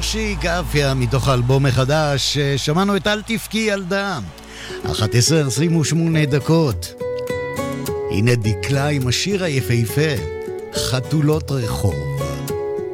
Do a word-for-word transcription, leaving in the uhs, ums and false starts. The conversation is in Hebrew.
מושיקאפיה מתוך האלבום החדש. שמענו את אל תבכי ילדה. אחת עשרה עשרים ושמונה דקות. הנה דקלה עם השיר היפהפה חתולות רחוב.